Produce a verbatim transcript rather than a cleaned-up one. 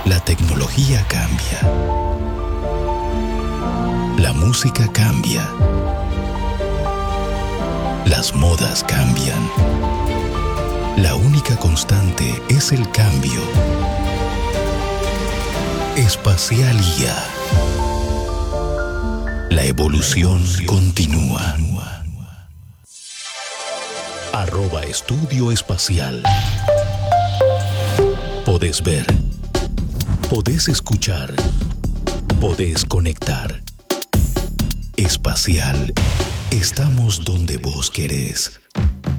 La tecnología cambia. La música cambia. Las modas cambian. La única constante es el cambio. Espacial I A. La evolución continúa. Arroba Estudio Espacial. Podés ver. Podés escuchar. Podés conectar. Espacial. Estamos donde vos querés.